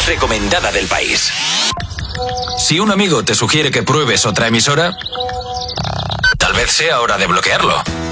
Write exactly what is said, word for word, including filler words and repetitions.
más recomendada del país. Si un amigo te sugiere que pruebes otra emisora, tal vez sea hora de bloquearlo.